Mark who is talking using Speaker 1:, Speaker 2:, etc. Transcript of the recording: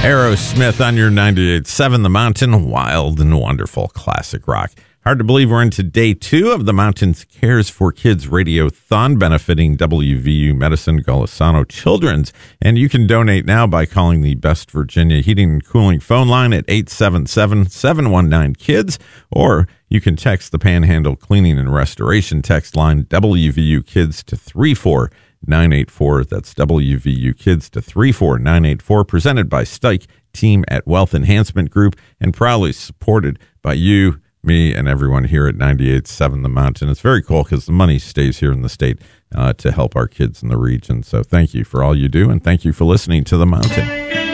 Speaker 1: Aerosmith on your 98.7 The Mountain, wild and wonderful classic rock. Hard to believe we're into day 2 of the Mountains Cares for Kids Radiothon benefiting WVU Medicine Golisano Children's. And you can donate now by calling the Best Virginia Heating and Cooling phone line at 877-719-KIDS, or you can text the Panhandle Cleaning and Restoration text line WVU Kids to 34984. That's WVU Kids to 34984, presented by Stike Team at Wealth Enhancement Group and proudly supported by you, me, and everyone here at 98.7 The Mountain. It's very cool because the money stays here in the state to help our kids in the region. So thank you for all you do, and thank you for listening to The Mountain.